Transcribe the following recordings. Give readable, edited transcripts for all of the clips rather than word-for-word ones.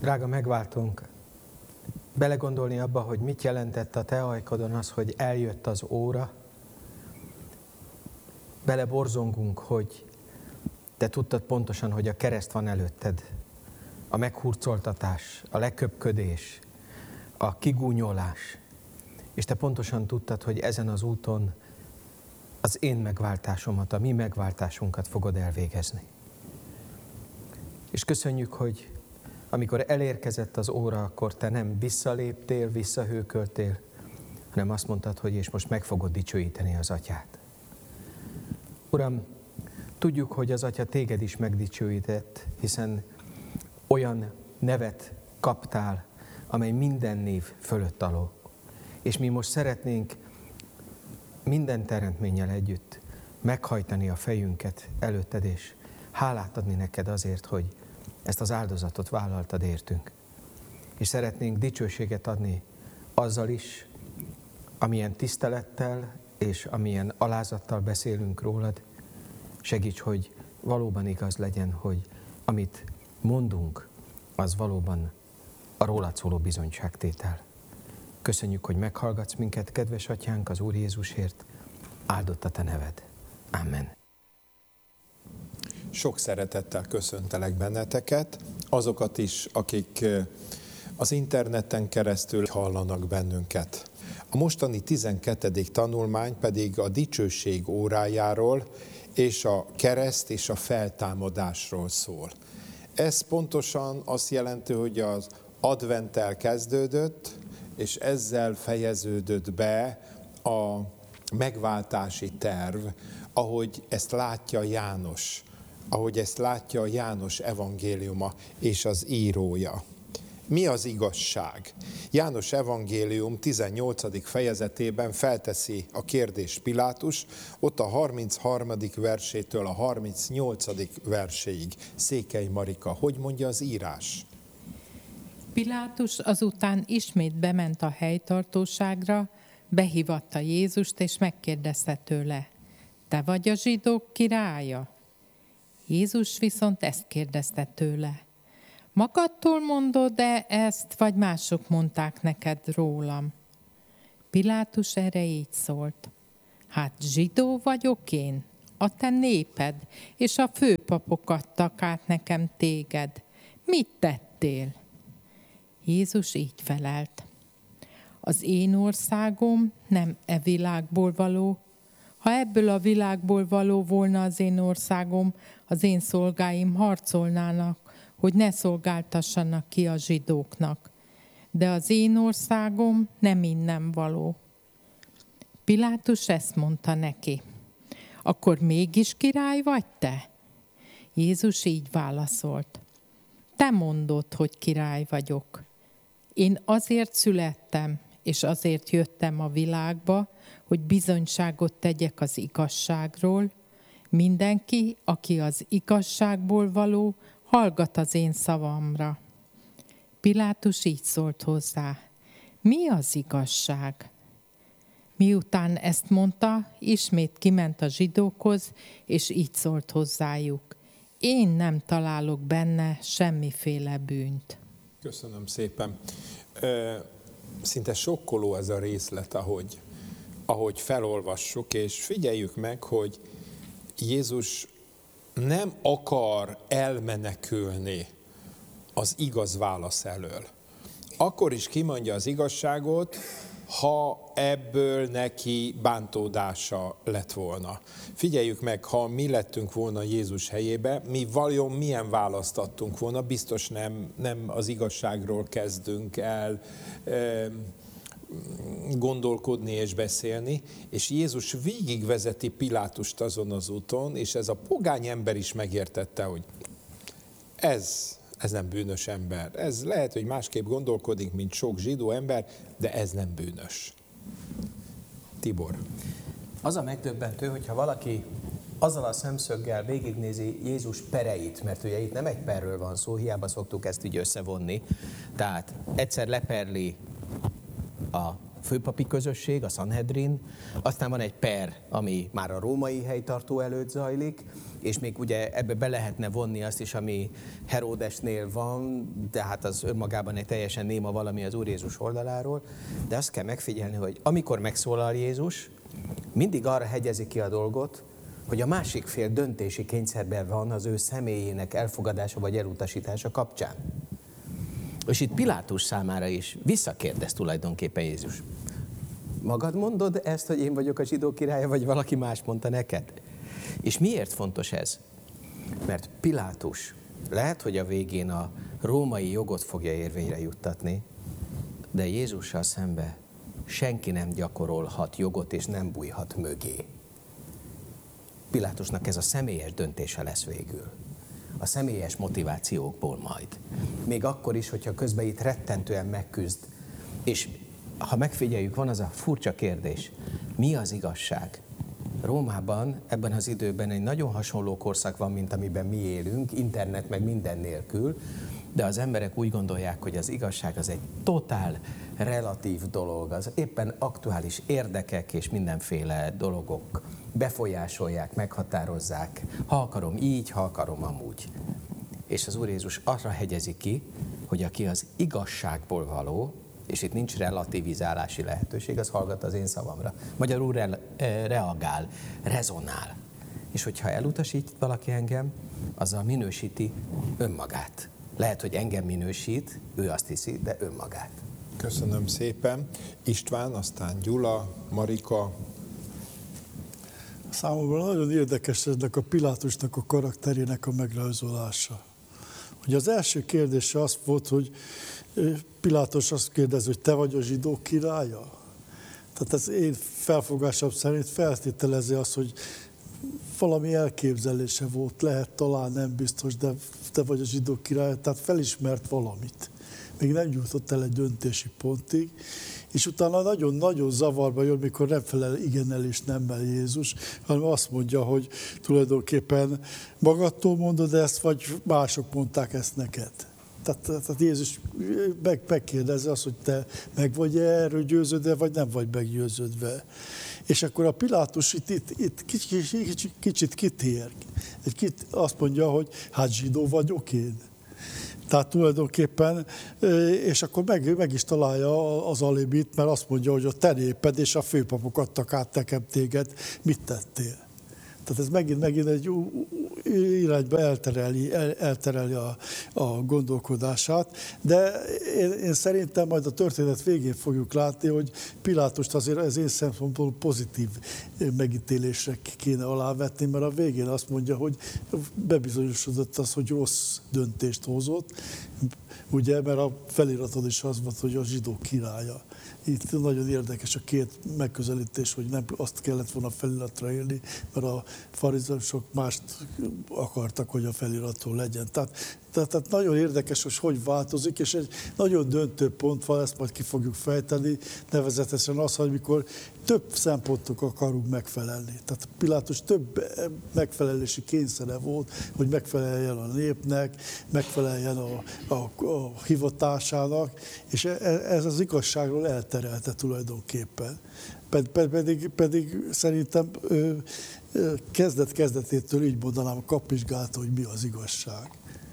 Drága megváltónk, belegondolni abba, hogy mit jelentett a te ajkodon az, hogy eljött az óra, beleborzongunk, hogy te tudtad pontosan, hogy a kereszt van előtted, a meghurcoltatás, a leköpködés, a kigúnyolás, és te pontosan tudtad, hogy ezen az úton az én megváltásomat, a mi megváltásunkat fogod elvégezni. És köszönjük, hogy amikor elérkezett az óra, akkor te nem visszaléptél, visszahőköltél, hanem azt mondtad, hogy és most meg fogod dicsőíteni az Atyát. Uram, tudjuk, hogy az Atya téged is megdicsőített, hiszen olyan nevet kaptál, amely minden név fölött aló. És mi most szeretnénk minden teremtménnyel együtt meghajtani a fejünket előtted, és hálát adni neked azért, hogy ezt az áldozatot vállaltad értünk. És szeretnénk dicsőséget adni azzal is, amilyen tisztelettel és amilyen alázattal beszélünk rólad. Segíts, hogy valóban igaz legyen, hogy amit mondunk, az valóban a rólad szóló bizonyságtétel. Köszönjük, hogy meghallgatsz minket, kedves Atyánk, az Úr Jézusért. Áldott a te neved. Amen. Sok szeretettel köszöntelek benneteket, azokat is, akik az interneten keresztül hallanak bennünket. A mostani 12. tanulmány pedig a dicsőség órájáról és a kereszt és a feltámadásról szól. Ez pontosan azt jelenti, hogy az adventtel kezdődött, és ezzel fejeződött be a megváltási terv, ahogy ezt látja János, ahogy ezt látja a János evangéliuma és az írója. Mi az igazság? János evangélium 18. fejezetében felteszi a kérdést Pilátus, ott a 33. versétől a 38. verséig. Székely Marika, hogy mondja az írás? Pilátus azután ismét bement a helytartóságra, behívatta Jézust és megkérdezte tőle: te vagy a zsidók királya? Jézus viszont ezt kérdezte tőle: magadtól mondod-e ezt, vagy mások mondták neked rólam? Pilátus erre így szólt: hát zsidó vagyok én, a te néped, és a főpapok adtak át nekem téged. Mit tettél? Jézus így felelt: az én országom nem e világból való. Ha ebből a világból való volna az én országom, az én szolgáim harcolnának, hogy ne szolgáltassanak ki a zsidóknak. De az én országom nem innen való. Pilátus ezt mondta neki: akkor mégis király vagy te? Jézus így válaszolt: te mondod, hogy király vagyok. Én azért születtem, és azért jöttem a világba, hogy bizonyságot tegyek az igazságról. Mindenki, aki az igazságból való, hallgat az én szavamra. Pilátus így szólt hozzá: mi az igazság? Miután ezt mondta, ismét kiment a zsidókhoz, és így szólt hozzájuk: én nem találok benne semmiféle bűnt. Köszönöm szépen. Szinte sokkoló ez a részlet, ahogy felolvassuk, és figyeljük meg, hogy Jézus nem akar elmenekülni az igaz válasz elől. Akkor is kimondja az igazságot, ha ebből neki bántódása lett volna. Figyeljük meg, ha mi lettünk volna Jézus helyébe, mi vajon milyen választ adtunk volna, biztos nem az igazságról kezdünk el gondolkodni és beszélni, és Jézus végigvezeti Pilátust azon az úton, és ez a pogány ember is megértette, hogy ez nem bűnös ember. Ez lehet, hogy másképp gondolkodik, mint sok zsidó ember, de ez nem bűnös. Tibor. Az a megdöbbentő, hogyha valaki azzal a szemszöggel végignézi Jézus pereit, mert ugye itt nem egy perről van szó, hiába szoktuk ezt így összevonni. Tehát egyszer leperli a főpapi közösség, a Sanhedrin, aztán van egy per, ami már a római helytartó előtt zajlik, és még ugye ebbe be lehetne vonni azt is, ami Heródesnél van, de hát az önmagában egy teljesen néma valami az Úr Jézus oldaláról, de azt kell megfigyelni, hogy amikor megszólal Jézus, mindig arra hegyezi ki a dolgot, hogy a másik fél döntési kényszerben van az ő személyének elfogadása vagy elutasítása kapcsán. És itt Pilátus számára is visszakérdez tulajdonképpen Jézus. Magad mondod ezt, hogy én vagyok a zsidó királya, vagy valaki más mondta neked? És miért fontos ez? Mert Pilátus lehet, hogy a végén a római jogot fogja érvényre juttatni, de Jézussal szembe senki nem gyakorolhat jogot, és nem bújhat mögé. Pilátusnak ez a személyes döntése lesz végül. A személyes motivációkból majd. Még akkor is, hogyha közben itt rettentően megküzd. És ha megfigyeljük, van az a furcsa kérdés, mi az igazság? Rómában ebben az időben egy nagyon hasonló korszak van, mint amiben mi élünk, internet meg minden nélkül, de az emberek úgy gondolják, hogy az igazság az egy totál relatív dolog, az éppen aktuális érdekek és mindenféle dolgok befolyásolják, meghatározzák, ha akarom így, ha akarom amúgy. És az Úr Jézus arra hegyezi ki, hogy aki az igazságból való, és itt nincs relativizálási lehetőség, az hallgat az én szavamra. Magyarul reagál, rezonál. És hogyha elutasít valaki engem, azzal minősíti önmagát. Lehet, hogy engem minősít, ő azt hiszi, de önmagát. Köszönöm szépen. István, aztán Gyula, Marika. Számomra nagyon érdekes ennek a Pilátusnak a karakterének a megrajzolása. Ugye az első kérdése az volt, hogy Pilátus azt kérdezi, hogy te vagy a zsidók királya? Tehát ez én felfogásom szerint feltételezi azt, hogy valami elképzelése volt, lehet talán nem biztos, de te vagy a zsidók királya, tehát felismert valamit. Még nem jutott el egy döntési pontig, és utána nagyon-nagyon zavarba jön, mikor nem felel igennel és nemmel Jézus, hanem azt mondja, hogy tulajdonképpen magadtól mondod ezt, vagy mások mondták ezt neked. Tehát Jézus megkérdezi azt, hogy te meg vagy erről győződve, vagy nem vagy meggyőződve. És akkor a Pilátus itt kicsit kitér. Azt mondja, hogy hát zsidó vagyok én. Tehát tulajdonképpen, és akkor meg is találja az alibit, mert azt mondja, hogy a te néped és a főpapok adtak át nekem téged, mit tettél? Tehát ez megint egy irányba eltereli a gondolkodását, de én szerintem majd a történet végén fogjuk látni, hogy Pilátust azért az én szempontból pozitív megítélésre kéne alávetni, mert a végén azt mondja, hogy bebizonyosodott az, hogy rossz döntést hozott, ugye, mert a feliraton is az volt, hogy a zsidó királya. Itt nagyon érdekes a két megközelítés, hogy nem azt kellett volna feliratra írni, mert a farizeusok mást akartak, hogy a feliraton legyen. Tehát nagyon érdekes, hogy változik, és egy nagyon döntő pont van, ezt majd ki fogjuk fejteni, nevezetesen az, hogy mikor több szempontok akarunk megfelelni. Tehát Pilátus több megfelelési kényszere volt, hogy megfeleljen a népnek, megfeleljen a hivatásának, és ez az igazságról elterelte tulajdonképpen. Pedig szerintem kezdetétől így mondanám, kapizsgálta, hogy mi az igazság.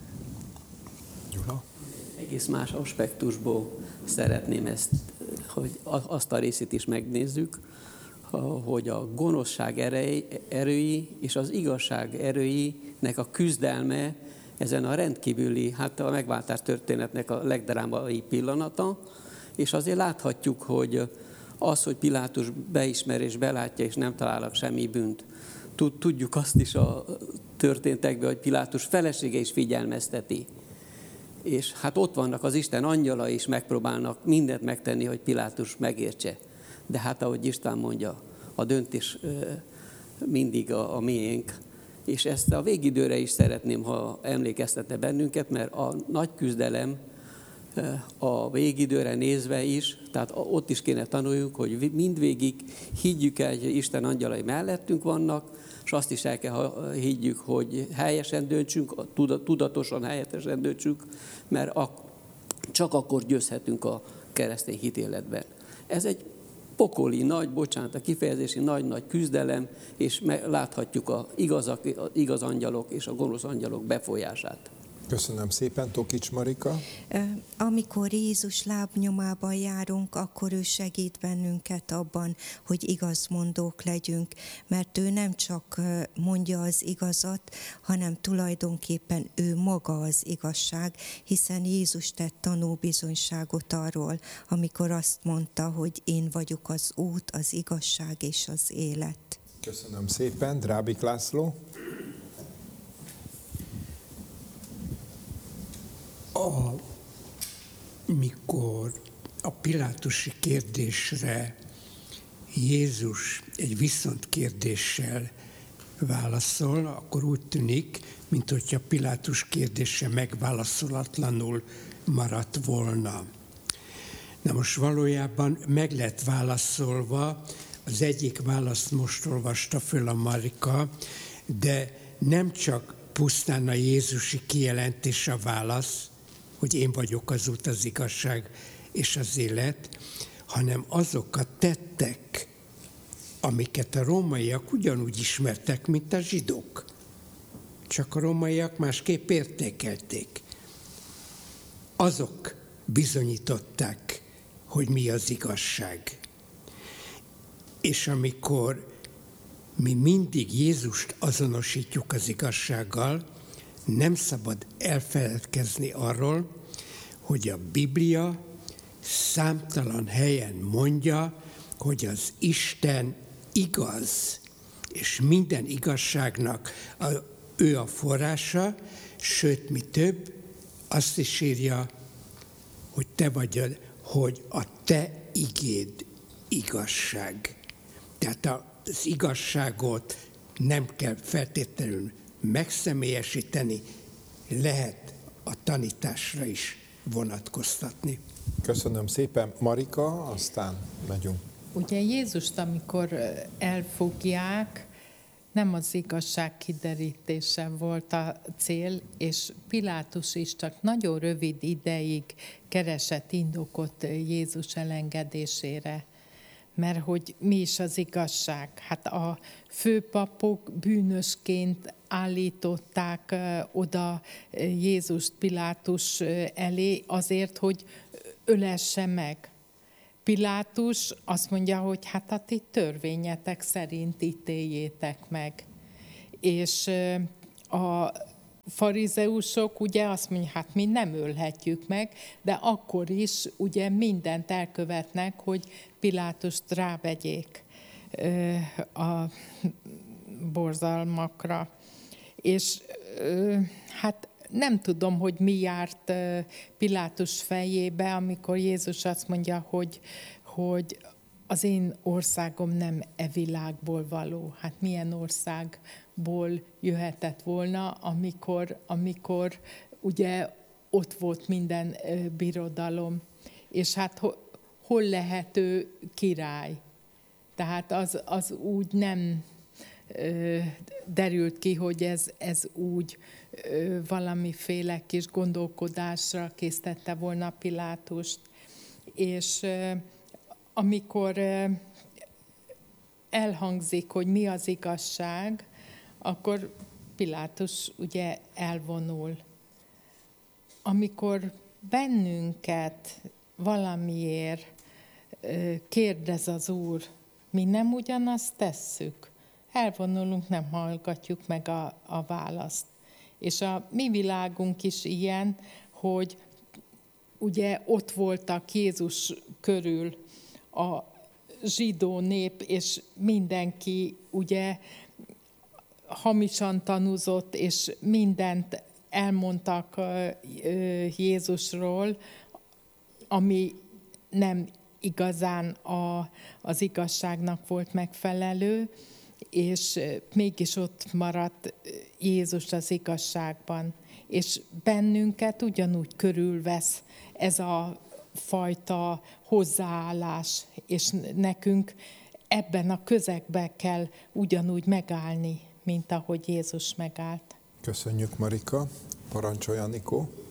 Gyula? Egész más aspektusból szeretném ezt, hogy azt a részét is megnézzük, hogy a gonoszság erői és az igazság erőinek a küzdelme ezen a rendkívüli, hát a megváltás történetnek a legdrámai pillanata, és azért láthatjuk, hogy az, hogy Pilátus beismer és belátja, és nem találnak semmi bűnt. Tudjuk azt is a történtekben, hogy Pilátus felesége is figyelmezteti. És hát ott vannak az Isten angyala is, megpróbálnak mindent megtenni, hogy Pilátus megértse. De hát ahogy István mondja, a döntés mindig a miénk. És ezt a végidőre is szeretném, ha emlékeztetne bennünket, mert a nagy küzdelem a végidőre nézve is, tehát ott is kéne tanuljuk, hogy mindvégig higgyük el, hogy Isten angyalai mellettünk vannak, és azt is el kell higgyük, hogy helyesen döntsünk, tudatosan helyesen döntsünk, mert csak akkor győzhetünk a keresztény hitéletben. Ez egy pokoli nagy, bocsánat, a kifejezési nagy-nagy küzdelem, és láthatjuk az igaz angyalok és a gonosz angyalok befolyását. Köszönöm szépen, Tokics Marika. Amikor Jézus lábnyomában járunk, akkor ő segít bennünket abban, hogy igazmondók legyünk, mert ő nem csak mondja az igazat, hanem tulajdonképpen ő maga az igazság, hiszen Jézus tett tanúbizonyságot arról, amikor azt mondta, hogy én vagyok az út, az igazság és az élet. Köszönöm szépen, Drábik László. Mikor a pilátusi kérdésre Jézus egy viszontkérdéssel válaszol, akkor úgy tűnik, minthogyha Pilátus kérdése megválaszolatlanul maradt volna. Na most valójában meg lett válaszolva, az egyik választ most olvasta föl a Marika, de nem csak pusztán a jézusi kijelentés a válasz, hogy én vagyok az út, az igazság és az élet, hanem azok a tettek, amiket a rómaiak ugyanúgy ismertek, mint a zsidók. Csak a rómaiak másképp értékelték. Azok bizonyították, hogy mi az igazság. És amikor mi mindig Jézust azonosítjuk az igazsággal, nem szabad elfeledkezni arról, hogy a Biblia számtalan helyen mondja, hogy az Isten igaz, és minden igazságnak ő a forrása, sőt, mi több, azt is írja, hogy te vagy, hogy a te igéd igazság. Tehát az igazságot nem kell feltétlenül megszemélyesíteni, lehet a tanításra is vonatkoztatni. Köszönöm szépen, Marika, aztán megyünk. Ugye Jézust, amikor elfogják, nem az igazság kiderítése volt a cél, és Pilátus is csak nagyon rövid ideig keresett indokot Jézus elengedésére. Mert hogy mi is az igazság? Hát a főpapok bűnösként állították oda Jézust Pilátus elé azért, hogy ölesse meg. Pilátus azt mondja, hogy hát a ti törvényetek szerint ítéljétek meg. És a farizeusok ugye azt mondják, hát mi nem ölhetjük meg, de akkor is ugye mindent elkövetnek, hogy Pilátust rávegyék a borzalmakra. És hát nem tudom, hogy mi járt Pilátus fejébe, amikor Jézus azt mondja, hogy az én országom nem e világból való. Hát milyen országból jöhetett volna, amikor ugye ott volt minden birodalom. És hát hol lehet ő király? Tehát az úgy nem derült ki, hogy ez úgy valamiféle kis gondolkodásra késztette volna Pilátust. És amikor elhangzik, hogy mi az igazság, akkor Pilátus ugye elvonul. Amikor bennünket valamiért kérdez az Úr, mi nem ugyanazt tesszük. Elvonulunk, nem hallgatjuk meg a választ. És a mi világunk is ilyen, hogy ugye ott voltak Jézus körül a zsidó nép, és mindenki ugye hamisan tanúzott, és mindent elmondtak Jézusról, ami nem igazán az igazságnak volt megfelelő, és mégis ott maradt Jézus az igazságban. És bennünket ugyanúgy körülvesz ez a fajta hozzáállás, és nekünk ebben a közegben kell ugyanúgy megállni, mint ahogy Jézus megállt. Köszönjük, Marika. Parancsolja, Anikó.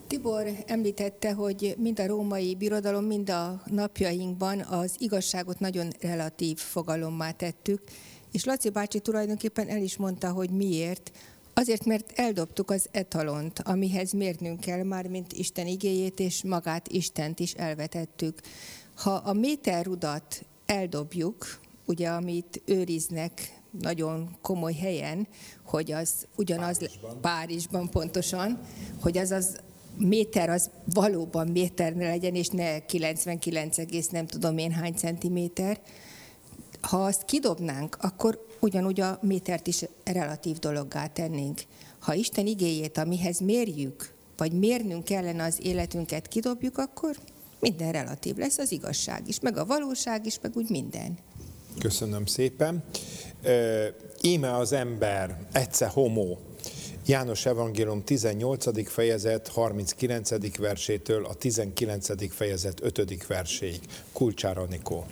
Tibor említette, hogy mind a római birodalom, mind a napjainkban az igazságot nagyon relatív fogalommá tettük, és Laci bácsi tulajdonképpen el is mondta, hogy miért. Azért, mert eldobtuk az etalont, amihez mérnünk kell, mármint Isten igéjét, és magát Istent is elvetettük. Ha a méterrudat eldobjuk, ugye, amit őriznek nagyon komoly helyen, hogy az ugyanaz, Párizsban pontosan, hogy az méter az valóban méter ne legyen, és ne 99, nem tudom én hány centiméter. Ha azt kidobnánk, akkor ugyanúgy a métert is relatív dologgá tennénk. Ha Isten igéjét, amihez mérjük, vagy mérnünk kellene az életünket, kidobjuk, akkor minden relatív lesz, az igazság is, meg a valóság is, meg úgy minden. Köszönöm szépen. Íme az ember, ecce homo. János evangélium 18. fejezet 39. versétől a 19. fejezet 5. verséig. Kulcsár Anikó.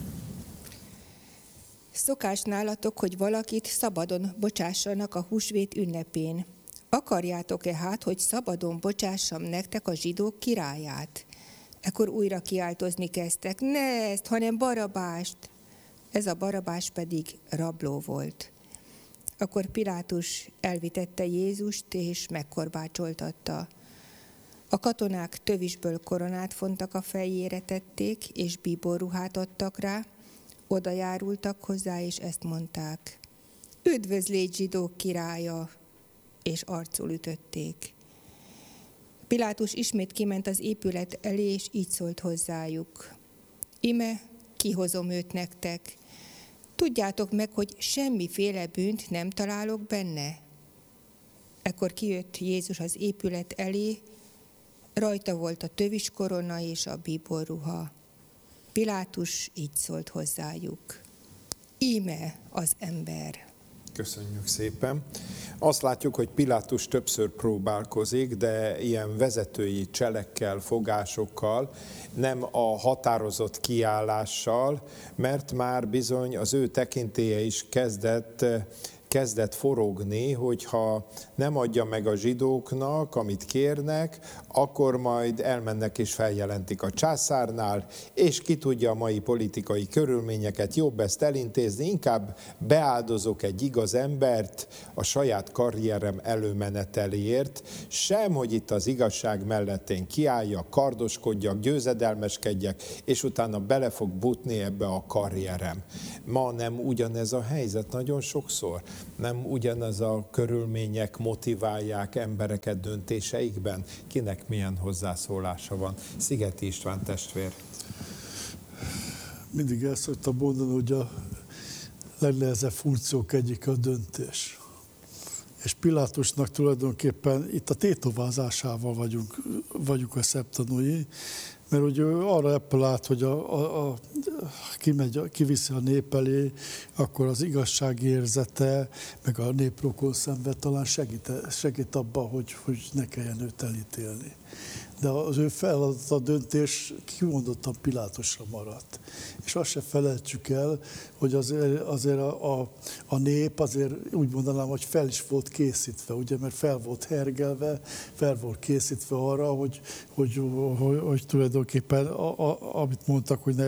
Szokás nálatok, hogy valakit szabadon bocsássanak a húsvét ünnepén. Akarjátok-e hát, hogy szabadon bocsássam nektek a zsidók királyát? Ekkor újra kiáltozni kezdtek, ne ezt, hanem Barabást. Ez a Barabás pedig rabló volt. Akkor Pilátus elvitette Jézust, és megkorbácsoltatta. A katonák tövisből koronát fontak a fejére tették, és bíborruhát adtak rá, oda járultak hozzá, és ezt mondták. Üdvözlégy zsidók királya! És arcul ütötték. Pilátus ismét kiment az épület elé, és így szólt hozzájuk. Ime, kihozom őt nektek. Tudjátok meg, hogy semmiféle bűnt nem találok benne. Ekkor kijött Jézus az épület elé, rajta volt a tövis korona és a bíborruha. Pilátus így szólt hozzájuk. Íme az ember. Köszönjük szépen. Azt látjuk, hogy Pilátus többször próbálkozik, de ilyen vezetői cselekkel, fogásokkal, nem a határozott kiállással, mert már bizony az ő tekintélye is kezdett forogni, hogyha nem adja meg a zsidóknak, amit kérnek, akkor majd elmennek és feljelentik a császárnál, és ki tudja a mai politikai körülményeket, jobb ezt elintézni, inkább beáldozok egy igaz embert a saját karrierem előmeneteléért, sem, hogy itt az igazság mellett én kiálljak, kardoskodjak, győzedelmeskedjek, és utána bele fog butni ebbe a karrierem. Ma nem ugyanez a helyzet nagyon sokszor. Nem ugyanaz a körülmények motiválják embereket döntéseikben? Kinek milyen hozzászólása van? Szigeti István testvér. Mindig el szoktam mondani, hogy a legnehezebb funkciók egyik a döntés. És Pilátusnak tulajdonképpen itt a tétovázásával vagyunk a szemtanúi, mert ugye arra eppelált, hogy kiviszi a nép elé, akkor az igazságérzete, meg a néprokon szemben talán segít abban, hogy ne kelljen őt elítélni. De az ő feladat, a döntés kimondottan Pilátusra maradt. És azt se felejtsük el, hogy azért a nép azért úgy mondanám, hogy fel is volt készítve, ugye, mert fel volt hergelve, fel volt készítve arra, hogy tulajdonképpen, amit mondtak, hogy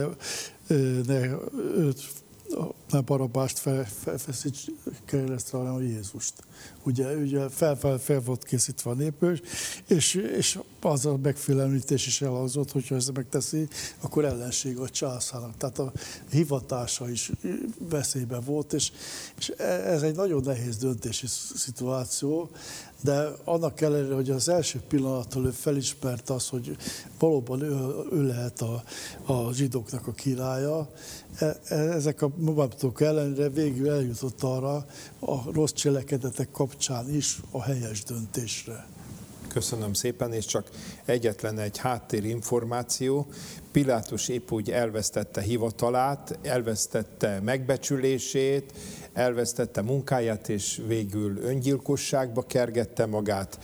ne Barabást feszíts keresztre, hanem a Jézust. Ugye fel volt készítve a nép, és az a megfélemlítés is elhangzott, hogyha ezt megteszi, akkor ellenség a császárnak. Tehát a hivatása is veszélyben volt, és ez egy nagyon nehéz döntési szituáció, de annak ellenére, hogy az első pillanattól ő felismerte azt, hogy valóban ő lehet a zsidóknak a királya, ezek a momentumok ellenére végül eljutott arra a rossz cselekedetek kapcsán is a helyes döntésre. Köszönöm szépen, és csak egyetlen egy háttérinformáció. Pilátus épp úgy elvesztette hivatalát, elvesztette megbecsülését, elvesztette munkáját, és végül öngyilkosságba kergette magát,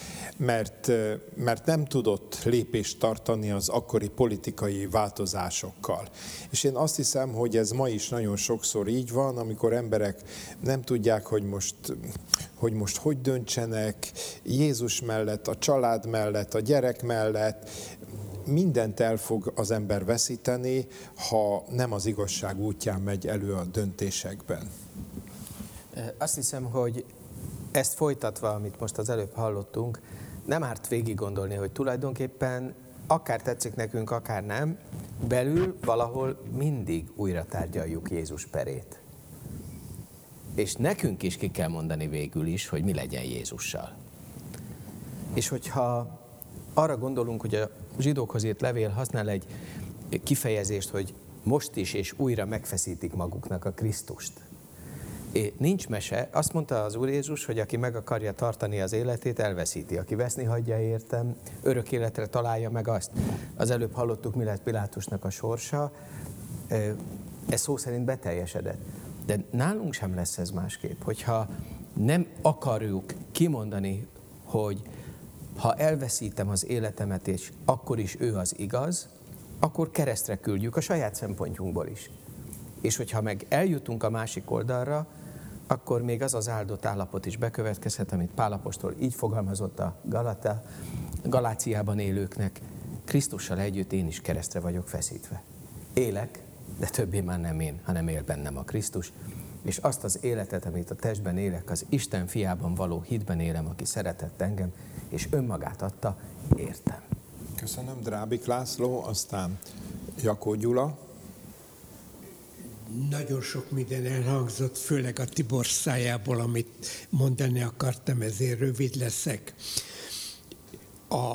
mert nem tudott lépést tartani az akkori politikai változásokkal. És én azt hiszem, hogy ez ma is nagyon sokszor így van, amikor emberek nem tudják, hogy most hogy döntsenek, Jézus mellett, a család mellett, a gyerek mellett. Mindent el fog az ember veszíteni, ha nem az igazság útján megy elő a döntésekben. Azt hiszem, hogy ezt folytatva, amit most az előbb hallottunk, nem árt végig gondolni, hogy tulajdonképpen akár tetszik nekünk, akár nem, belül valahol mindig újra tárgyaljuk Jézus perét. És nekünk is ki kell mondani végül is, hogy mi legyen Jézussal. És hogyha arra gondolunk, hogy a zsidókhoz írt levél használ egy kifejezést, hogy most is és újra megfeszítik maguknak a Krisztust. Nincs mese. Azt mondta az Úr Jézus, hogy aki meg akarja tartani az életét, elveszíti. Aki veszni hagyja, értem, örök életre találja meg azt. Az előbb hallottuk, mi lett Pilátusnak a sorsa. Ez szó szerint beteljesedett. De nálunk sem lesz ez másképp. Hogyha nem akarjuk kimondani, hogy ha elveszítem az életemet, és akkor is ő az igaz, akkor keresztre küldjük a saját szempontjunkból is. És hogyha meg eljutunk a másik oldalra, akkor még az az áldott állapot is bekövetkezhet, amit Pál apostol így fogalmazott a Galáciában élőknek: Krisztussal együtt én is keresztre vagyok feszítve. Élek, de többé már nem én, hanem él bennem a Krisztus, és azt az életet, amit a testben élek, az Isten fiában való hitben élem, aki szeretett engem, és önmagát adta, értem. Köszönöm, Drábik László, aztán Jakó Gyula. Nagyon sok minden elhangzott, főleg a Tibor szájából, amit mondani akartam, ezért rövid leszek. A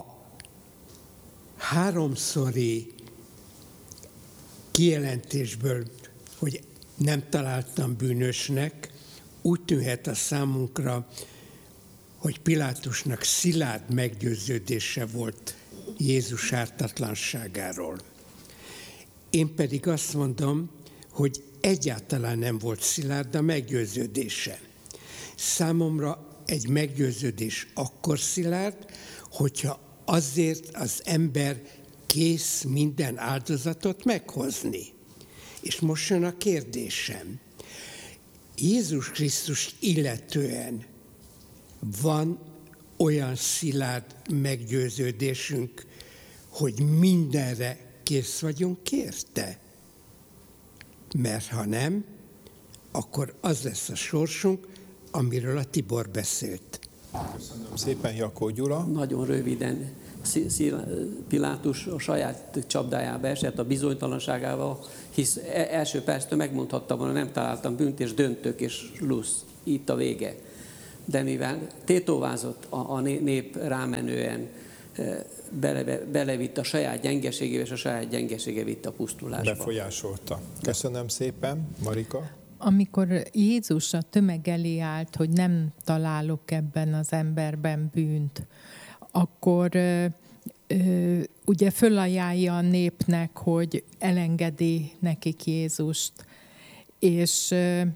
háromszori kijelentésből, hogy nem találtam bűnösnek, úgy tűnhet a számunkra, hogy Pilátusnak szilárd meggyőződése volt Jézus ártatlanságáról. Én pedig azt mondom, hogy egyáltalán nem volt szilárd a meggyőződése. Számomra egy meggyőződés akkor szilárd, hogyha azért az ember kész minden áldozatot meghozni. És most jön a kérdésem. Jézus Krisztus illetően van olyan szilárd meggyőződésünk, hogy mindenre kész vagyunk érte? Mert ha nem, akkor az lesz a sorsunk, amiről a Tibor beszélt. Köszönöm szépen, Jakó Gyula. Nagyon röviden. Pilátus a saját csapdájába esett, a bizonytalanságával, hisz első perctől megmondhatta volna, nem találtam bűnt, és döntök, és lusz. Itt a vége. De mivel tétovázott a nép rámenően, belevitt a saját gyengeségébe, és a saját gyengesége vitt a pusztulásba. Befolyásolta. Köszönöm szépen, Marika. Amikor Jézus a tömeg elé állt, hogy nem találok ebben az emberben bűnt, akkor ugye fölajánlja a népnek, hogy elengedi nekik Jézust. És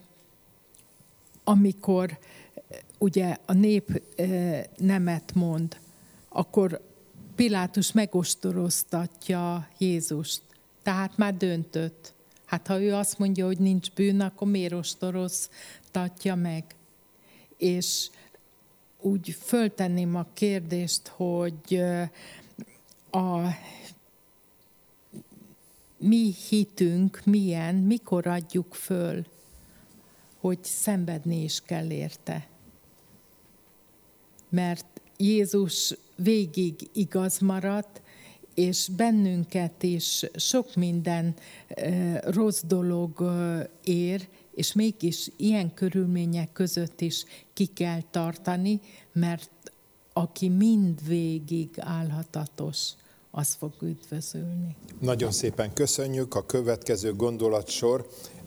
amikor ugye a nép nemet mond, akkor Pilátus megostoroztatja Jézust. Tehát már döntött. Hát ha ő azt mondja, hogy nincs bűn, akkor miért ostoroztatja meg? És úgy föltenném a kérdést, hogy a mi hitünk milyen, mikor adjuk föl, hogy szenvedni is kell érte. Mert Jézus végig igaz maradt, és bennünket is sok minden rossz dolog ér, és mégis ilyen körülmények között is ki kell tartani, mert aki mindvégig állhatatos, az fog üdvözülni. Nagyon szépen köszönjük. A következő gondolatsor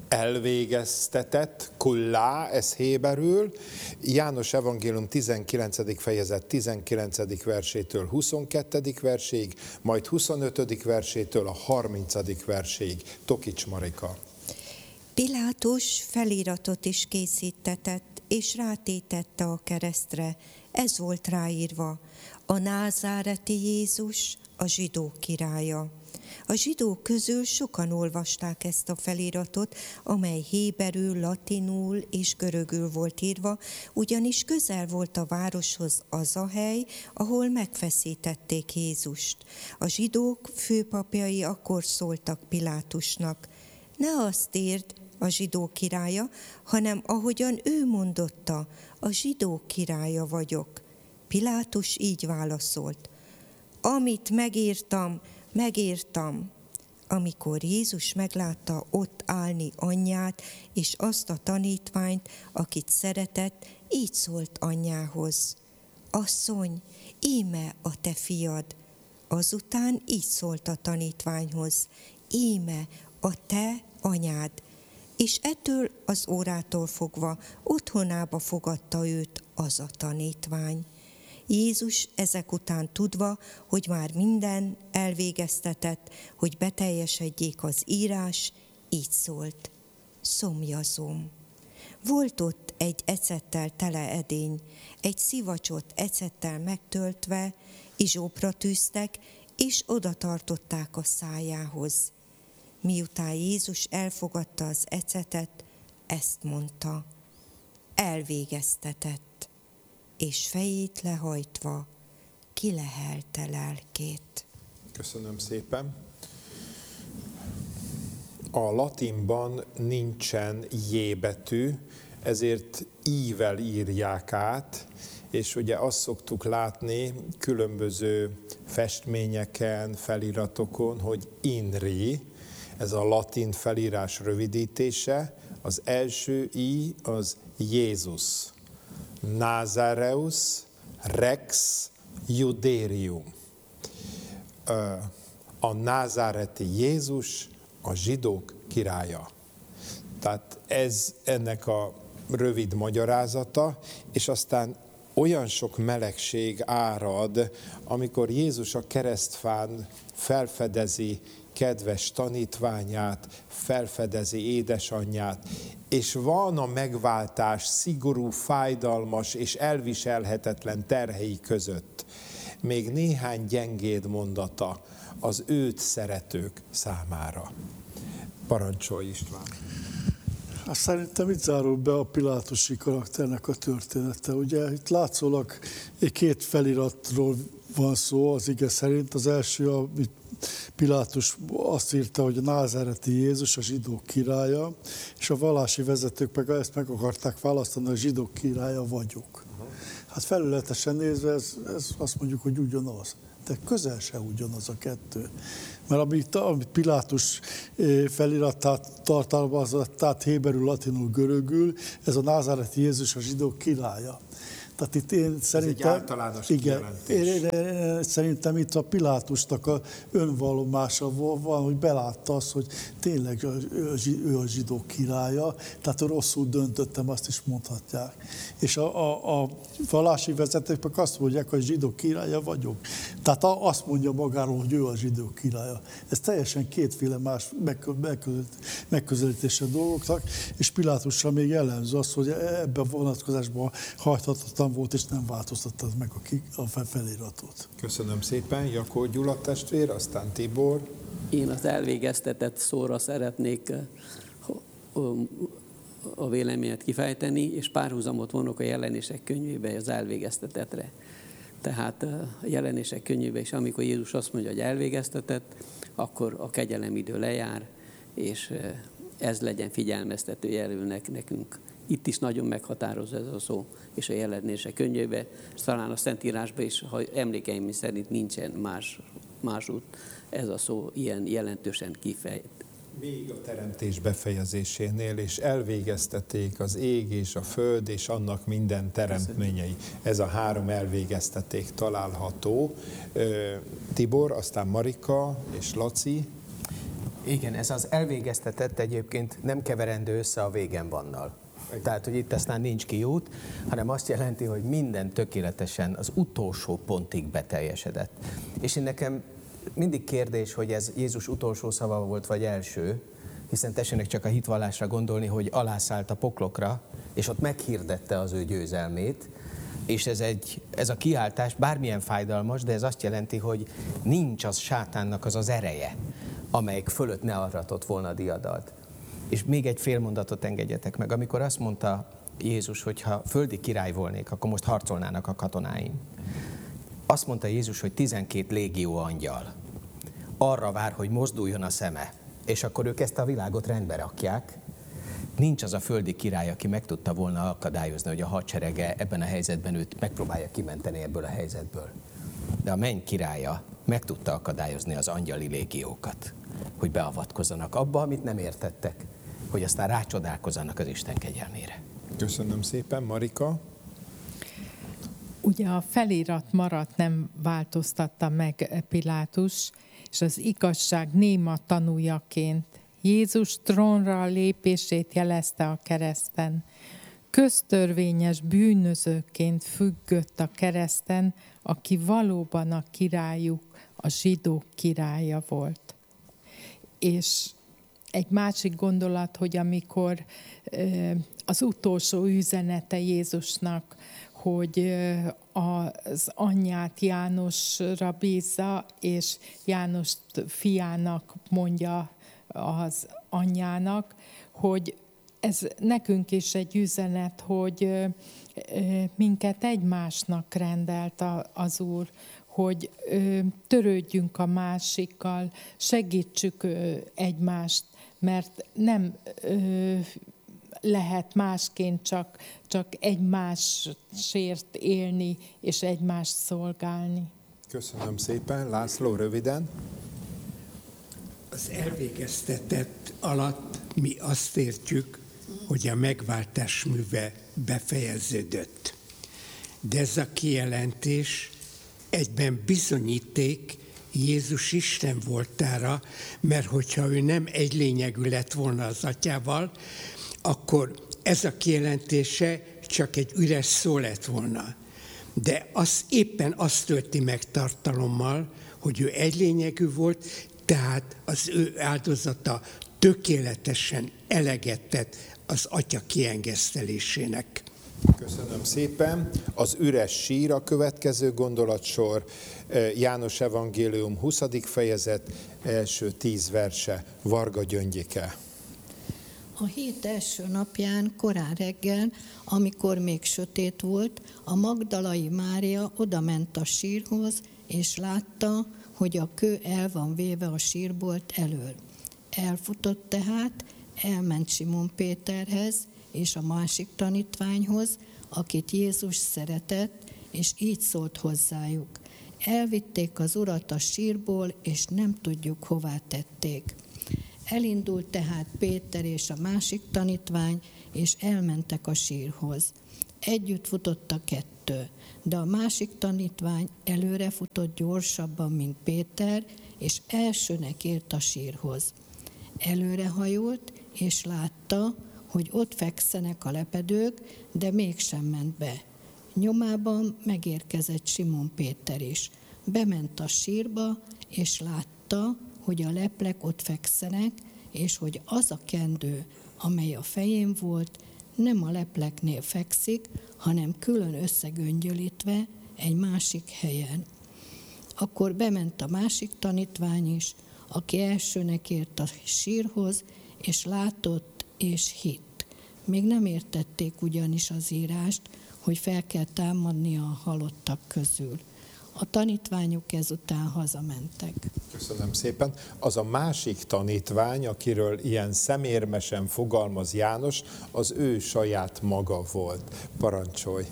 elvégeztetett, kullá, ez héberül, János evangélium 19. fejezet 19. versétől 22. verséig, majd 25. versétől a 30. verséig. Tokics Marika. Pilátus feliratot is készítetett, és rátétette a keresztre. Ez volt ráírva: a názáreti Jézus, a zsidók királya. A zsidók közül sokan olvasták ezt a feliratot, amely héberül, latinul és görögül volt írva, ugyanis közel volt a városhoz az a hely, ahol megfeszítették Jézust. A zsidók főpapjai akkor szóltak Pilátusnak: ne azt írd, a zsidók királya, hanem ahogyan ő mondotta, a zsidók királya vagyok. Pilátus így válaszolt: amit megírtam. Amikor Jézus meglátta ott állni anyját és azt a tanítványt, akit szeretett, így szólt anyjához: asszony, íme a te fiad. Azután így szólt a tanítványhoz: íme a te anyád. És ettől az órától fogva otthonába fogadta őt az a tanítvány. Jézus ezek után tudva, hogy már minden elvégeztetett, hogy beteljesedjék az írás, így szólt: szomjazom. Volt ott egy ecettel tele edény, egy szivacsot ecettel megtöltve, izsópra tűztek, és oda tartották a szájához. Miután Jézus elfogadta az ecetet, ezt mondta: elvégeztetett, és fejét lehajtva kilehelte lelkét. Köszönöm szépen. A latinban nincsen J betű, ezért I-vel írják át, és ugye azt szoktuk látni különböző festményeken, feliratokon, hogy INRI, ez a latin felírás rövidítése, az első I az Jézus. Nazareus Rex Juderium. A názáreti Jézus, a zsidók királya. Tehát ez ennek a rövid magyarázata, és aztán olyan sok melegség árad, amikor Jézus a keresztfán felfedezi kedves tanítványát, felfedezi édesanyját, és van a megváltás szigorú, fájdalmas és elviselhetetlen terhei között még néhány gyengéd mondata az őt szeretők számára. Parancsolj, István! Hát szerintem itt zárul be a pilátusi karakternek a története. Ugye itt látszólag két feliratról van szó az ige szerint. Az első, amit Pilátus azt írta, hogy a názáreti Jézus, a zsidók királya, és a vallási vezetők meg ezt meg akarták választani, hogy a zsidók királya vagyok. Hát felületesen nézve ez azt mondjuk, hogy ugyanaz. De közel se ugyanaz a kettő. Mert amit Pilátus feliratát tartalmazott, tehát héberül, latinul, görögül, ez a názáreti Jézus, a zsidók királya. Tehát itt én szerintem, ez egy általános kijelentés. Szerintem itt a Pilátusnak a önvallomása van, hogy belátta azt, hogy tényleg ő a zsidók királya, tehát rosszul döntöttem, azt is mondhatják. És a vallási vezetők meg azt mondják, hogy zsidók királya vagyok. Tehát azt mondja magáról, hogy ő a zsidók királya. Ez teljesen kétféle más megközelítése dolgoknak, és Pilátusra még jellemző az, hogy ebben a vonatkozásban hajthatatlan volt, és nem változtatta meg a feliratot. Köszönöm szépen. Jakó Gyula testvér, aztán Tibor. Én az elvégeztetett szóra szeretnék a véleményet kifejteni, és párhuzamot vonok a Jelenések könyvébe az elvégeztetettre. Tehát a Jelenések könyvébe is, amikor Jézus azt mondja, hogy elvégeztetett, akkor a kegyelemidő lejár, és ez legyen figyelmeztető jelölnek nekünk. Itt is nagyon meghatározó ez a szó, és a Jelenések könyvében, és talán a Szentírásban is, ha emlékeim szerint nincsen más út, ez a szó ilyen jelentősen kifejt. Még a teremtés befejezésénél, és elvégeztették az ég és a föld, és annak minden teremtményei. Ez a három elvégezteték található. Tibor, aztán Marika és Laci. Igen, ez az elvégeztetett egyébként nem keverendő össze a végen vannal. Tehát, hogy itt aztán nincs kiút, hanem azt jelenti, hogy minden tökéletesen az utolsó pontig beteljesedett. És én nekem mindig kérdés, hogy ez Jézus utolsó szava volt, vagy első, hiszen tessenek csak a hitvallásra gondolni, hogy alászállt a poklokra, és ott meghirdette az ő győzelmét, és ez a kiáltás bármilyen fájdalmas, de ez azt jelenti, hogy nincs az sátánnak az ereje, amelyik fölött ne arratott volna a diadalt. És még egy fél mondatot engedjetek meg. Amikor azt mondta Jézus, hogy ha földi király volnék, akkor most harcolnának a katonáim. Azt mondta Jézus, hogy 12 légió angyal arra vár, hogy mozduljon a szeme, és akkor ők ezt a világot rendbe rakják. Nincs az a földi király, aki meg tudta volna akadályozni, hogy a hadserege ebben a helyzetben őt megpróbálja kimenteni ebből a helyzetből. De a menny királya meg tudta akadályozni az angyali légiókat, hogy beavatkozzanak abba, amit nem értettek, hogy aztán rácsodálkozzanak az Isten kegyelmére. Köszönöm szépen, Marika. Ugye a felirat maradt, nem változtatta meg Pilátus, és az igazság néma tanújaként Jézus trónra lépését jelezte a kereszten. Köztörvényes bűnözőként függött a kereszten, aki valóban a királyuk, a zsidók királya volt. És egy másik gondolat, hogy amikor az utolsó üzenete Jézusnak, hogy az anyját Jánosra bízza, és János fiának mondja az anyjának, hogy ez nekünk is egy üzenet, hogy minket egymásnak rendelt az Úr, hogy törődjünk a másikkal, segítsük egymást, mert nem lehet másként csak egymásért élni és egymást szolgálni. Köszönöm szépen. László, röviden. Az elvégeztetett alatt mi azt értjük, hogy a megváltás műve befejeződött. De ez a kijelentés egyben bizonyíték Jézus Isten voltára, mert hogyha ő nem egy lényegű lett volna az atyával, akkor ez a kijelentése csak egy üres szó lett volna. De éppen azt tölti meg tartalommal, hogy ő egy lényegű volt, tehát az ő áldozata tökéletesen eleget tett az atya kiengesztelésének. Köszönöm szépen. Az üres sír a következő gondolatsor. János evangélium 20. fejezet, első 10 verse. Varga Gyöngyike. A hét első napján, korán reggel, amikor még sötét volt, a magdalai Mária odament a sírhoz, és látta, hogy a kő el van véve a sírbolt elől. Elfutott tehát, elment Simon Péterhez és a másik tanítványhoz, akit Jézus szeretett, és így szólt hozzájuk. Elvitték az Urat a sírból, és nem tudjuk, hová tették. Elindult tehát Péter és a másik tanítvány, és elmentek a sírhoz. Együtt futott a kettő, de a másik tanítvány előre futott gyorsabban, mint Péter, és elsőnek ért a sírhoz. Előrehajolt, és látta, hogy ott fekszenek a lepedők, de mégsem ment be. Nyomában megérkezett Simon Péter is. Bement a sírba, és látta, hogy a leplek ott fekszenek, és hogy az a kendő, amely a fején volt, nem a lepleknél fekszik, hanem külön összegöngyölítve egy másik helyen. Akkor bement a másik tanítvány is, aki elsőnek ért a sírhoz, és látott és hitt. Még nem értették ugyanis az írást, hogy fel kell támadni a halottak közül. A tanítványok ezután hazamentek. Köszönöm szépen. Az a másik tanítvány, akiről ilyen szemérmesen fogalmaz János, az ő saját maga volt. Parancsolj!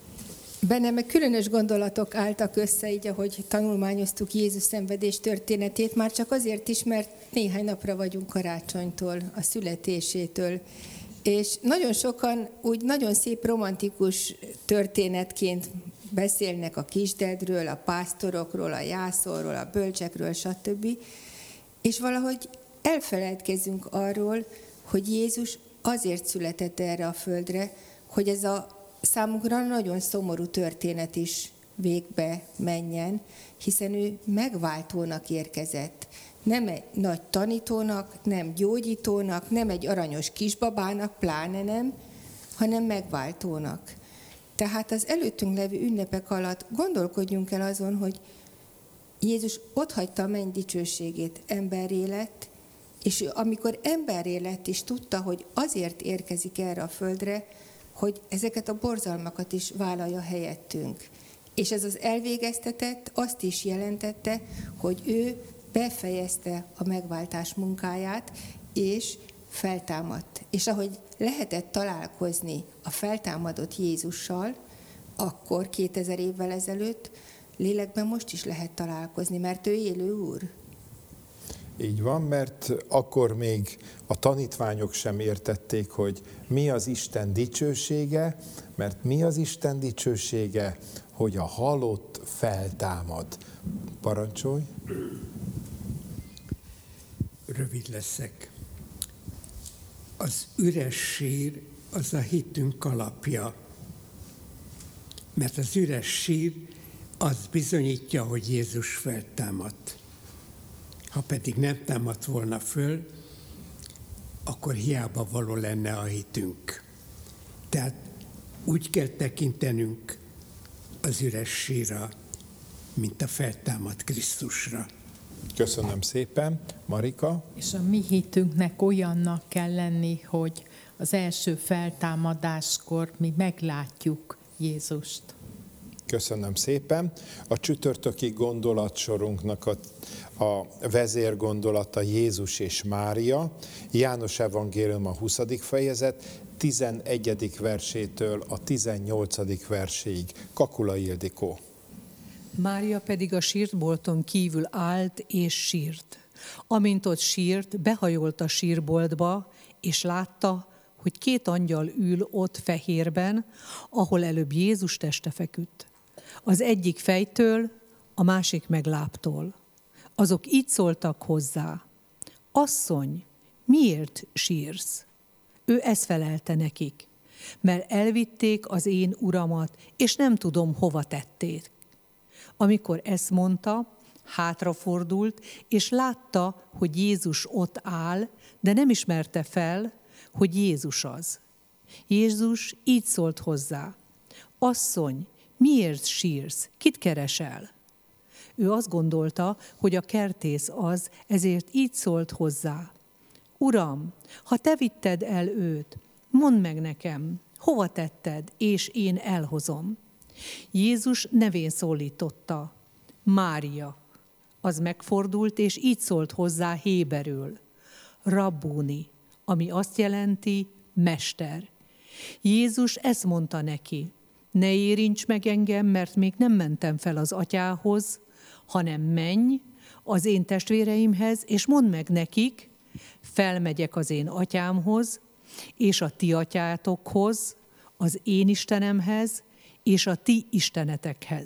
Bennem különös gondolatok álltak össze, így ahogy tanulmányoztuk Jézus szenvedés történetét, már csak azért is, mert néhány napra vagyunk karácsonytól, a születésétől. És nagyon sokan úgy nagyon szép romantikus történetként beszélnek a kisdedről, a pásztorokról, a jászolról, a bölcsekről, stb. És valahogy elfeledkezzünk arról, hogy Jézus azért született erre a földre, hogy ez a számunkra nagyon szomorú történet is végbe menjen, hiszen ő megváltónak érkezett. Nem egy nagy tanítónak, nem gyógyítónak, nem egy aranyos kisbabának, pláne nem, hanem megváltónak. Tehát az előttünk levő ünnepek alatt gondolkodjunk el azon, hogy Jézus otthagyta a menny dicsőségét, emberré lett, és amikor emberré lett is tudta, hogy azért érkezik erre a földre, hogy ezeket a borzalmakat is vállalja helyettünk. És ez az elvégeztetett azt is jelentette, hogy ő befejezte a megváltás munkáját, és feltámadt. És ahogy lehetett találkozni a feltámadott Jézussal, akkor 2000 évvel ezelőtt, lélekben most is lehet találkozni, mert ő élő Úr. Így van, mert akkor még a tanítványok sem értették, hogy mi az Isten dicsősége, mert mi az Isten dicsősége, hogy a halott feltámad. Parancsolj! Rövid leszek. Az üres sír az a hitünk alapja. Mert az üres sír az bizonyítja, hogy Jézus feltámadt. Ha pedig nem támadt volna föl, akkor hiába való lenne a hitünk. Tehát úgy kell tekintenünk az üres sírra, mint a feltámadt Krisztusra. Köszönöm szépen. Marika? És a mi hitünknek olyannak kell lenni, hogy az első feltámadáskor mi meglátjuk Jézust. Köszönöm szépen. A csütörtöki gondolatsorunknak a vezérgondolata Jézus és Mária. János evangélium a 20. fejezet, 11. versétől a 18. verséig. Kakula Ildikó. Mária pedig a sírtbolton kívül állt és sírt. Amint ott sírt, behajolt a sírboltba, és látta, hogy 2 angyal ül ott fehérben, ahol előbb Jézus teste feküdt. Az egyik fejtől, a másik meg lábtól. Azok így szóltak hozzá: Asszony, miért sírsz? Ő ezt felelte nekik: mert elvitték az én uramat, és nem tudom, hova tették. Amikor ezt mondta, hátrafordult, és látta, hogy Jézus ott áll, de nem ismerte fel, hogy Jézus az. Jézus így szólt hozzá: Asszony, miért sírsz? Kit keresel? Ő azt gondolta, hogy a kertész az, ezért így szólt hozzá: Uram, ha te vitted el őt, mondd meg nekem, hova tetted, és én elhozom. Jézus nevén szólította: Mária. Az megfordult, és így szólt hozzá héberül: Rabbuni, ami azt jelenti mester. Jézus ezt mondta neki: Ne érints meg engem, mert még nem mentem fel az atyához, hanem menj az én testvéreimhez, és mondd meg nekik: felmegyek az én atyámhoz, és a ti atyátokhoz, az én Istenemhez, és a ti istenetekhez.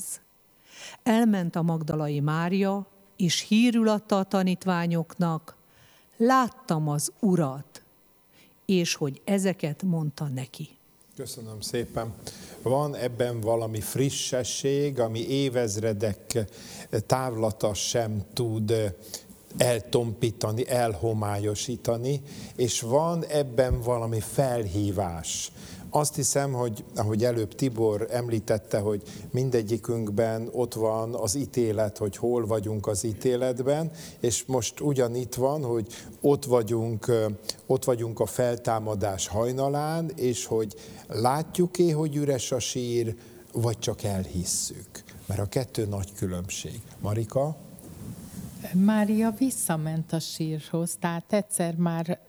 Elment a magdalai Mária, és hírül adta a tanítványoknak: Láttam az Urat, és hogy ezeket mondta neki. Köszönöm szépen. Van ebben valami frissesség, ami évezredek távlata sem tud eltompítani, elhomályosítani, és van ebben valami felhívás. Azt hiszem, hogy ahogy előbb Tibor említette, hogy mindegyikünkben ott van az ítélet, hogy hol vagyunk az ítéletben, és most ugyanitt van, hogy ott vagyunk a feltámadás hajnalán, és hogy látjuk-e, hogy üres a sír, vagy csak elhisszük. Mert a kettő nagy különbség. Marika? Mária visszament a sírhoz, tehát egyszer már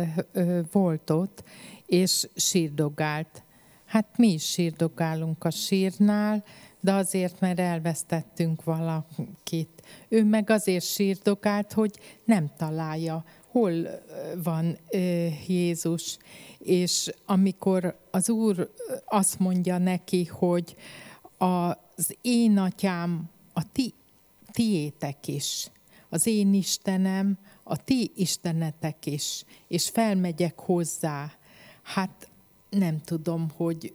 volt ott, és sírdogált. Hát mi is sírdogálunk a sírnál, de azért, mert elvesztettünk valakit. Ő meg azért sírdogált, hogy nem találja, hol van Jézus. És amikor az Úr azt mondja neki, hogy az én atyám a tiétek is, az én Istenem, a ti istenetek is, és felmegyek hozzá. Hát nem tudom, hogy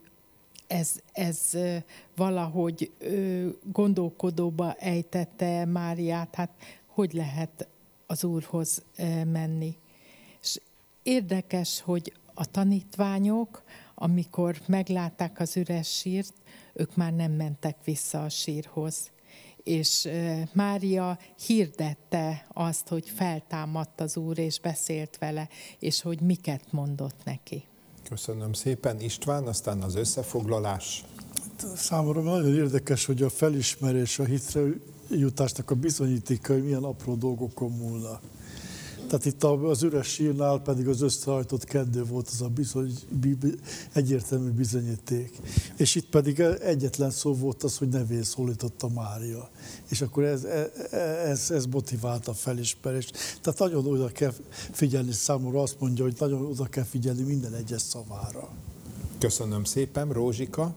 ez valahogy gondolkodóba ejtette Máriát, hát hogy lehet az Úrhoz menni. És érdekes, hogy a tanítványok, amikor meglátták az üres sírt, ők már nem mentek vissza a sírhoz. És Mária hirdette azt, hogy feltámadt az Úr, és beszélt vele, és hogy miket mondott neki. Köszönöm szépen. István, aztán az összefoglalás. Számomra nagyon érdekes, hogy a felismerés, a hitre jutásnak a bizonyítékai milyen apró dolgokon múlnak. Tehát itt az üres sírnál pedig az összehajtott keddő volt az a egyértelmű bizonyíték. És itt pedig egyetlen szó volt az, hogy nevén szólította Mária. És akkor ez motiválta a felismerést. Tehát nagyon oda kell figyelni, számomra azt mondja, hogy nagyon oda kell figyelni minden egyes szavára. Köszönöm szépen. Rózsika?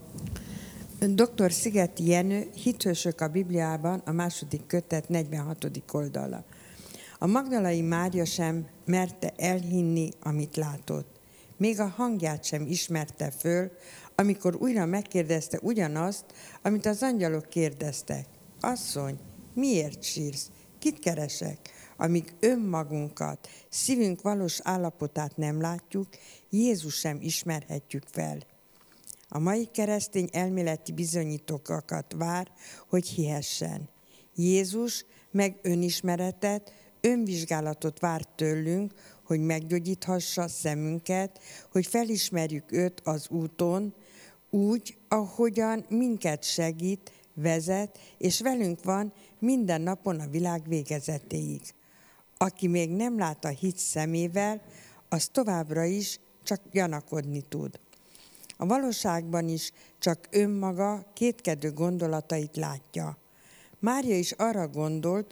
Dr. Szigeti Jenő, Hithősök a Bibliában, a 2. kötet 46. oldala. A magdalai Mária sem merte elhinni, amit látott. Még a hangját sem ismerte föl, amikor újra megkérdezte ugyanazt, amit az angyalok kérdeztek. Asszony, miért sírsz? Kit keresek? Amíg önmagunkat, szívünk valós állapotát nem látjuk, Jézus sem ismerhetjük fel. A mai keresztény elméleti bizonyítókat vár, hogy hihessen. Jézus meg önismeretet, önvizsgálatot vár tőlünk, hogy meggyógyíthassa szemünket, hogy felismerjük őt az úton, úgy, ahogyan minket segít, vezet, és velünk van minden napon a világ végezetéig. Aki még nem lát a hit szemével, az továbbra is csak gyanakodni tud. A valóságban is csak önmaga kétkedő gondolatait látja. Mária is arra gondolt,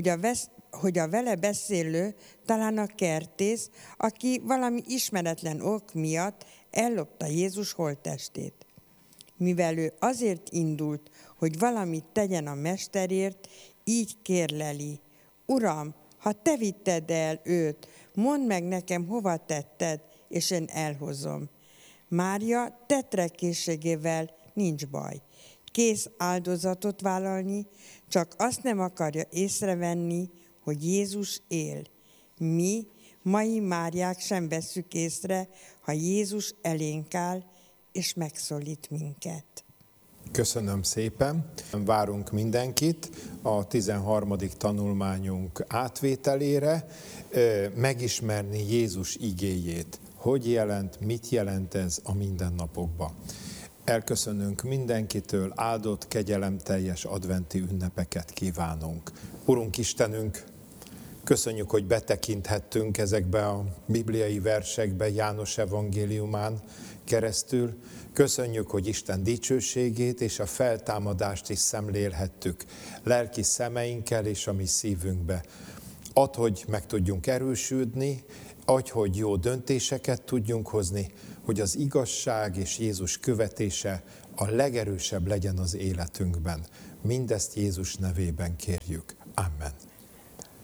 hogy a vele beszélő talán a kertész, aki valami ismeretlen ok miatt ellopta Jézus holttestét. Mivel ő azért indult, hogy valamit tegyen a mesterért, így kérleli. Uram, ha te vitted el őt, mondd meg nekem, hova tetted, és én elhozom. Mária tetrekészségével nincs baj. Kész áldozatot vállalni, csak azt nem akarja észrevenni, hogy Jézus él. Mi, mai Máriák sem vesszük észre, ha Jézus elénk áll, és megszólít minket. Köszönöm szépen. Várunk mindenkit a 13. tanulmányunk átvételére, megismerni Jézus igéjét. Hogy jelent, mit jelent ez a mindennapokban? Elköszönünk mindenkitől, áldott, kegyelemteljes adventi ünnepeket kívánunk. Urunk Istenünk, köszönjük, hogy betekinthettünk ezekbe a bibliai versekbe János evangéliumán keresztül. Köszönjük, hogy Isten dicsőségét és a feltámadást is szemlélhettük lelki szemeinkkel és a mi szívünkbe. Add, hogy meg tudjunk erősödni, adj, hogy jó döntéseket tudjunk hozni, hogy az igazság és Jézus követése a legerősebb legyen az életünkben. Mindezt Jézus nevében kérjük. Amen.